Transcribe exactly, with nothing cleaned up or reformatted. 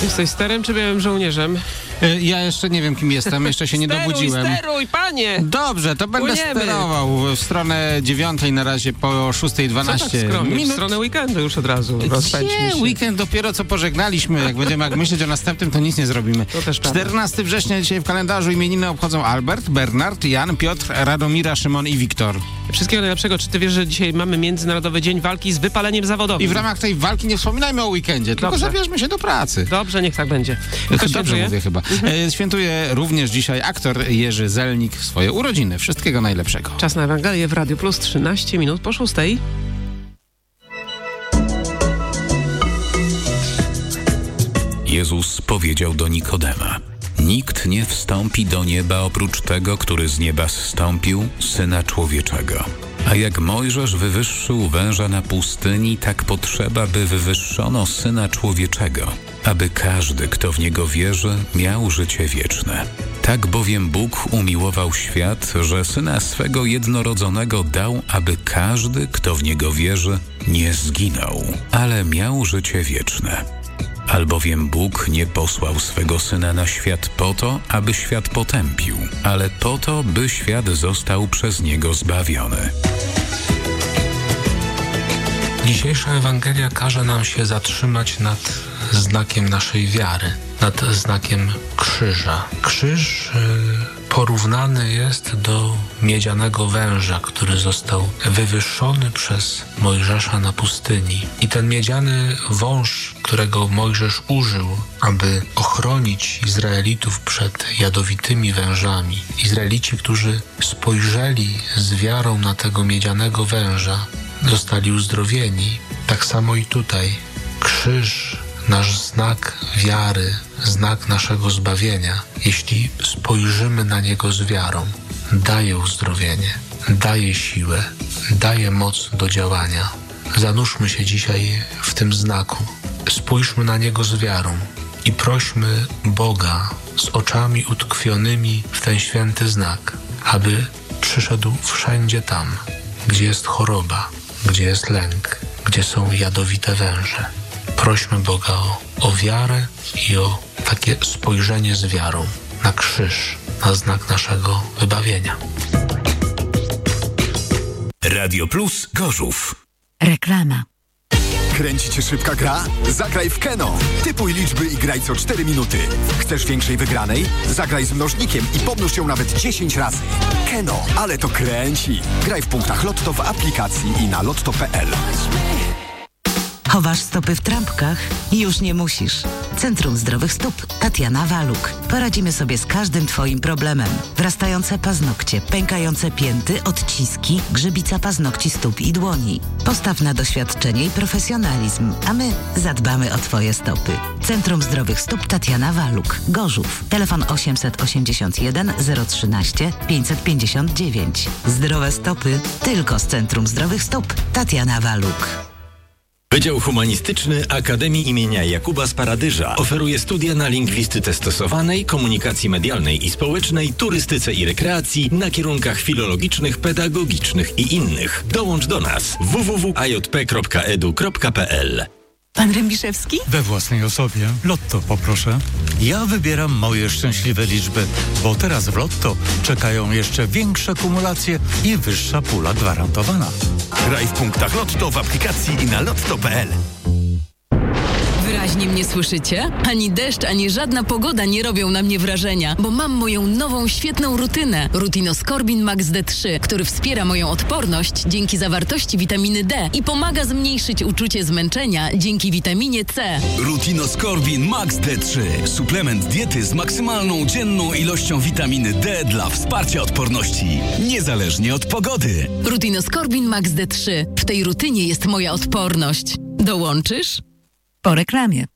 Jesteś sterem czy białym żołnierzem? Ja jeszcze nie wiem, kim jestem, jeszcze się nie steruj, dobudziłem. Steruj, panie! Dobrze, to będę Płyniemy. sterował w stronę dziewiątej na razie po szóstej dwanaście tak minut. w stronę weekendu już od razu. Rozpędźmy Nie, się. weekend dopiero co pożegnaliśmy. Jak będziemy jak myśleć o następnym, to nic nie zrobimy. To też prawda. czternastego września dzisiaj w kalendarzu imieniny obchodzą Albert, Bernard, Jan, Piotr, Radomira, Szymon i Wiktor. Wszystkiego najlepszego. Czy ty wiesz, że dzisiaj mamy Międzynarodowy Dzień Walki z Wypaleniem Zawodowym? I w ramach tej walki nie wspominajmy o weekendzie, tylko Dobrze. zabierzmy się do pracy. Dobrze, niech tak będzie. Kto Dobrze świętuje? mówię chyba. E, Świętuje również dzisiaj aktor Jerzy Zelnik swoje urodziny. Wszystkiego najlepszego. Czas na Ewangelię w Radiu Plus, trzynaście minut po szóstej. Jezus powiedział do Nikodema: nikt nie wstąpi do nieba oprócz tego, który z nieba zstąpił, Syna Człowieczego. A jak Mojżesz wywyższył węża na pustyni, tak potrzeba, by wywyższono Syna Człowieczego, aby każdy, kto w Niego wierzy, miał życie wieczne. Tak bowiem Bóg umiłował świat, że Syna swego jednorodzonego dał, aby każdy, kto w Niego wierzy, nie zginął, ale miał życie wieczne. Albowiem Bóg nie posłał swego Syna na świat po to, aby świat potępił, ale po to, by świat został przez Niego zbawiony. Dzisiejsza Ewangelia każe nam się zatrzymać nad znakiem naszej wiary, nad znakiem krzyża. Krzyż y, porównany jest do miedzianego węża, który został wywyższony przez Mojżesza na pustyni. I ten miedziany wąż, którego Mojżesz użył, aby ochronić Izraelitów przed jadowitymi wężami. Izraelici, którzy spojrzeli z wiarą na tego miedzianego węża, zostali uzdrowieni. Tak samo i tutaj. Krzyż, nasz znak wiary, znak naszego zbawienia, jeśli spojrzymy na niego z wiarą, daje uzdrowienie, daje siłę, daje moc do działania. Zanurzmy się dzisiaj w tym znaku. Spójrzmy na niego z wiarą i prośmy Boga z oczami utkwionymi w ten święty znak, aby przyszedł wszędzie tam, gdzie jest choroba, gdzie jest lęk, gdzie są jadowite węże. Prośmy Boga o, o wiarę i o takie spojrzenie z wiarą na krzyż, na znak naszego wybawienia. Radio Plus Gorzów. Reklama. Kręci cię szybka gra? Zagraj w Keno. Typuj liczby i graj co cztery minuty. Chcesz większej wygranej? Zagraj z mnożnikiem i pomnóż ją nawet dziesięć razy. Keno, ale to kręci. Graj w punktach Lotto w aplikacji i na lotto kropka p l. Chowasz stopy w trampkach? Już nie musisz. Centrum Zdrowych Stóp Tatiana Waluk. Poradzimy sobie z każdym Twoim problemem. Wrastające paznokcie, pękające pięty, odciski, grzybica paznokci stóp i dłoni. Postaw na doświadczenie i profesjonalizm, a my zadbamy o Twoje stopy. Centrum Zdrowych Stóp Tatiana Waluk. Gorzów. Telefon osiemset osiemdziesiąt jeden zero trzynaście pięćset pięćdziesiąt dziewięć. Zdrowe stopy tylko z Centrum Zdrowych Stóp Tatiana Waluk. Wydział Humanistyczny Akademii imienia Jakuba z Paradyża oferuje studia na lingwistyce stosowanej, komunikacji medialnej i społecznej, turystyce i rekreacji na kierunkach filologicznych, pedagogicznych i innych. Dołącz do nas w w w kropka a j p kropka e d u kropka p l. Pan Rębiszewski? We własnej osobie. Lotto poproszę. Ja wybieram moje szczęśliwe liczby, bo teraz w Lotto czekają jeszcze większe kumulacje i wyższa pula gwarantowana. Graj w punktach Lotto w aplikacji i na lotto kropka p l. Wyraźnie mnie słyszycie? Ani deszcz, ani żadna pogoda nie robią na mnie wrażenia, bo mam moją nową, świetną rutynę. Rutinoskorbin Max D trzy, który wspiera moją odporność dzięki zawartości witaminy D i pomaga zmniejszyć uczucie zmęczenia dzięki witaminie C. Rutinoskorbin Max D trzy. Suplement diety z maksymalną dzienną ilością witaminy D dla wsparcia odporności, niezależnie od pogody. Rutinoskorbin Max D trzy. W tej rutynie jest moja odporność. Dołączysz? Po reklamie.